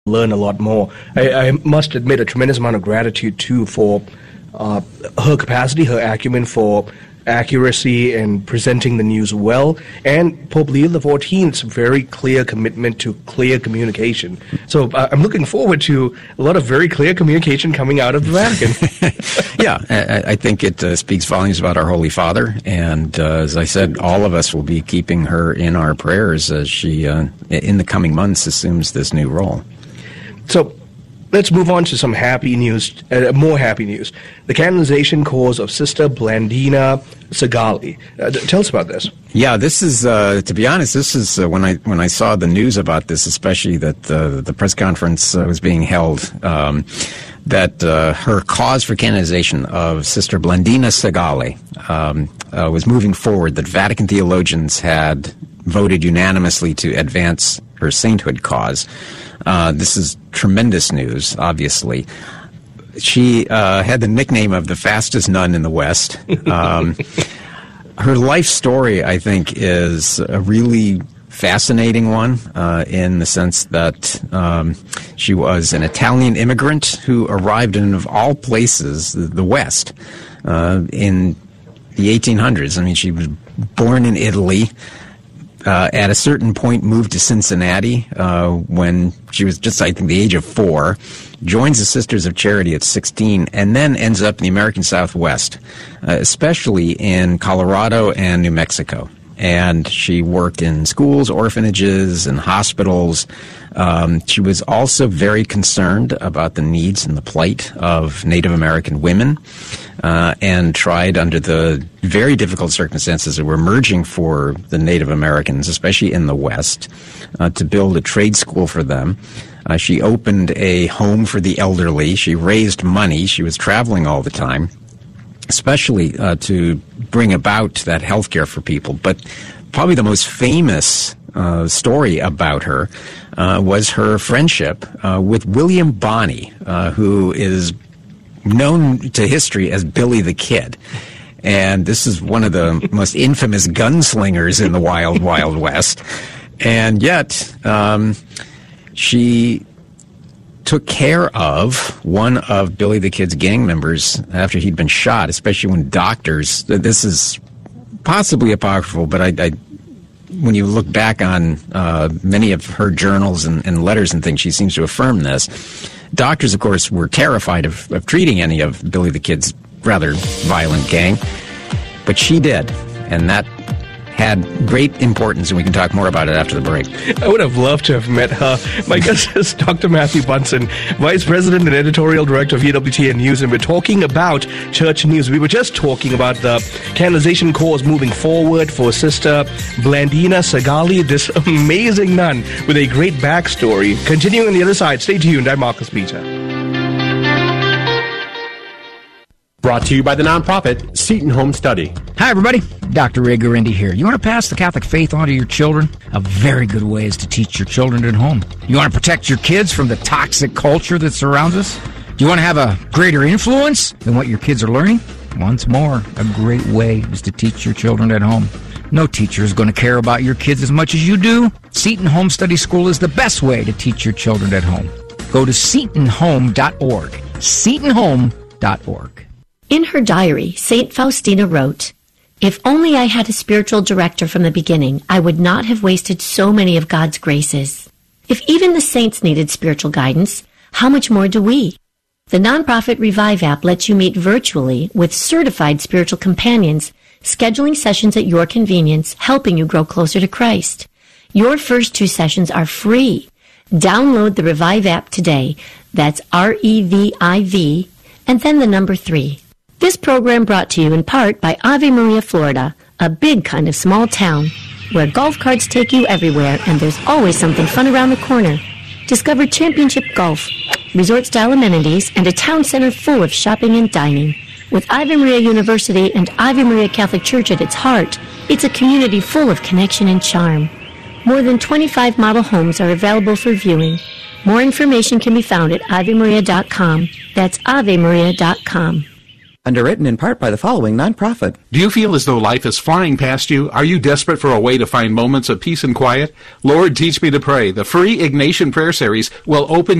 learn a lot more. I must admit a tremendous amount of gratitude too for her capacity, her acumen for accuracy and presenting the news well, and Pope Leo XIV's very clear commitment to clear communication. So I'm looking forward to a lot of very clear communication coming out of the Vatican. Yeah, I think it speaks volumes about our Holy Father, and as I said, all of us will be keeping her in our prayers as she, in the coming months, assumes this new role. So let's move on to some happy news, more happy news. The canonization cause of Sister Blandina Segali. Tell us about this. Yeah, this is, to be honest, this is when I saw the news about this, especially that the press conference was being held, that her cause for canonization of Sister Blandina Segali was moving forward, that Vatican theologians had voted unanimously to advance her sainthood cause. This is tremendous news, obviously. She had the nickname of the fastest nun in the West. Her life story, I think, is a really fascinating one in the sense that she was an Italian immigrant who arrived in, of all places, the West in the 1800s. I mean, she was born in Italy. At a certain point, moved to Cincinnati when she was just, I think, the age of 4, joins the Sisters of Charity at 16, and then ends up in the American Southwest, especially in Colorado and New Mexico. And she worked in schools, orphanages, and hospitals. She was also very concerned about the needs and the plight of Native American women, and tried, under the very difficult circumstances that were emerging for the Native Americans, especially in the West, to build a trade school for them. She opened a home for the elderly. She raised money. She was traveling all the time, especially to bring about that health care for people. But probably the most famous story about her was her friendship with William Bonney, who is known to history as Billy the Kid. And this is one of the most infamous gunslingers in the Wild, Wild West. And yet, she took care of one of Billy the Kid's gang members after he'd been shot, especially when doctors, this is possibly apocryphal, but I when you look back on many of her journals and letters and things, she seems to affirm this. Doctors, of course, were terrified of treating any of Billy the Kid's rather violent gang, but she did, and that had great importance, and we can talk more about it after the break. I would have loved to have met her. My guest is Dr. Matthew Bunson, Vice President and Editorial Director of EWTN News, and we're talking about church news. We were just talking about the canonization cause moving forward for Sister Blandina Segali, this amazing nun with a great backstory. Continuing on the other side, stay tuned. I'm Marcus Peter. Brought to you by the nonprofit Seton Home Study. Hi, everybody. Dr. Ray Guarendi here. You want to pass the Catholic faith on to your children? A very good way is to teach your children at home. You want to protect your kids from the toxic culture that surrounds us? Do you want to have a greater influence than what your kids are learning? Once more, a great way is to teach your children at home. No teacher is going to care about your kids as much as you do. Seton Home Study School is the best way to teach your children at home. Go to setonhome.org. setonhome.org. In her diary, St. Faustina wrote, "If only I had a spiritual director from the beginning, I would not have wasted so many of God's graces. If even the saints needed spiritual guidance, how much more do we?" The nonprofit Revive app lets you meet virtually with certified spiritual companions, scheduling sessions at your convenience, helping you grow closer to Christ. Your first 2 sessions are free. Download the Revive app today. That's REVIV, and then the number 3. This program brought to you in part by Ave Maria, Florida, a big kind of small town where golf carts take you everywhere and there's always something fun around the corner. Discover championship golf, resort-style amenities, and a town center full of shopping and dining. With Ave Maria University and Ave Maria Catholic Church at its heart, it's a community full of connection and charm. More than 25 model homes are available for viewing. More information can be found at AveMaria.com. That's AveMaria.com. Underwritten in part by the following nonprofit. Do you feel as though life is flying past you? Are you desperate for a way to find moments of peace and quiet? Lord, Teach Me to Pray, the free Ignatian Prayer Series, will open